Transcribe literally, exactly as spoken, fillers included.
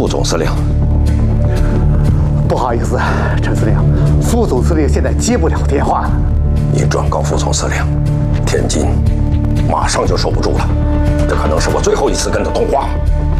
副总司令。 不好意思，陈司令，副总司令现在接不了电话了。 你转告副总司令，天津马上就守不住了，这可能是我最后一次跟他通话。